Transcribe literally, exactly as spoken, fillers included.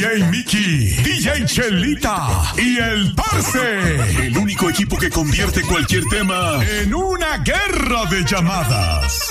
J Mickey, D J Chelita y el Parce. El único equipo que convierte cualquier tema en una guerra de llamadas.